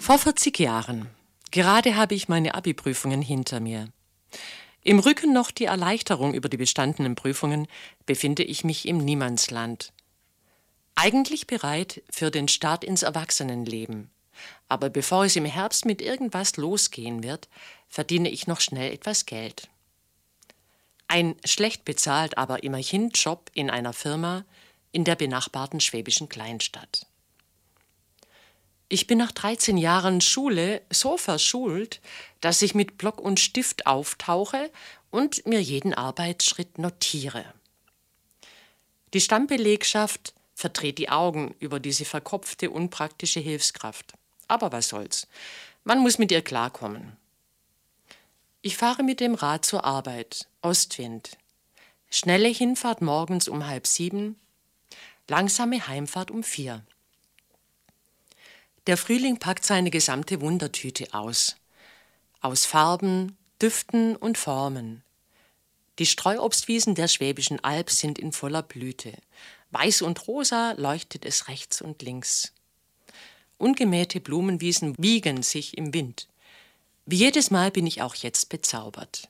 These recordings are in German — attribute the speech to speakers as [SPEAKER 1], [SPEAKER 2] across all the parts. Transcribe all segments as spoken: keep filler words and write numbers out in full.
[SPEAKER 1] Vor vierzig Jahren. Gerade habe ich meine Abi-Prüfungen hinter mir. Im Rücken noch die Erleichterung über die bestandenen Prüfungen, befinde ich mich im Niemandsland. Eigentlich bereit für den Start ins Erwachsenenleben. Aber bevor es im Herbst mit irgendwas losgehen wird, verdiene ich noch schnell etwas Geld. Ein schlecht bezahlt, aber immerhin Job in einer Firma in der benachbarten schwäbischen Kleinstadt. Ich bin nach dreizehn Jahren Schule so verschult, dass ich mit Block und Stift auftauche und mir jeden Arbeitsschritt notiere. Die Stammbelegschaft verdreht die Augen über diese verkopfte, unpraktische Hilfskraft. Aber was soll's? Man muss mit ihr klarkommen. Ich fahre mit dem Rad zur Arbeit, Ostwind. Schnelle Hinfahrt morgens um halb sieben, langsame Heimfahrt um vier. Der Frühling packt seine gesamte Wundertüte aus. Aus Farben, Düften und Formen. Die Streuobstwiesen der Schwäbischen Alb sind in voller Blüte. Weiß und rosa leuchtet es rechts und links. Ungemähte Blumenwiesen wiegen sich im Wind. Wie jedes Mal bin ich auch jetzt bezaubert.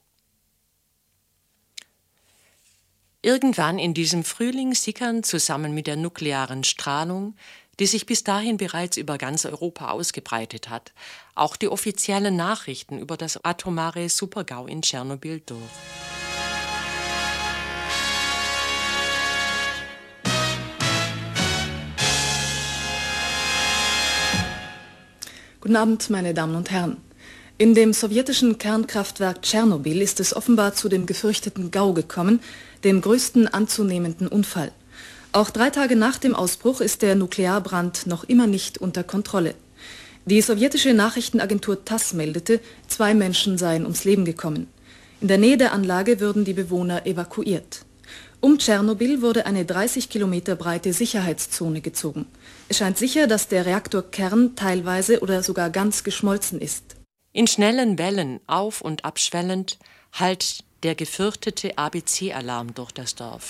[SPEAKER 1] Irgendwann in diesem Frühling sickern zusammen mit der nuklearen Strahlung, die sich bis dahin bereits über ganz Europa ausgebreitet hat, auch die offiziellen Nachrichten über das atomare Supergau in Tschernobyl durch.
[SPEAKER 2] Guten Abend, meine Damen und Herren. In dem sowjetischen Kernkraftwerk Tschernobyl ist es offenbar zu dem gefürchteten Gau gekommen, dem größten anzunehmenden Unfall. Auch drei Tage nach dem Ausbruch ist der Nuklearbrand noch immer nicht unter Kontrolle. Die sowjetische Nachrichtenagentur TASS meldete, zwei Menschen seien ums Leben gekommen. In der Nähe der Anlage würden die Bewohner evakuiert. Um Tschernobyl wurde eine dreißig Kilometer breite Sicherheitszone gezogen. Es scheint sicher, dass der Reaktorkern teilweise oder sogar ganz geschmolzen ist.
[SPEAKER 1] In schnellen Wellen, auf- und abschwellend, hallt der gefürchtete A B C-Alarm durch das Dorf.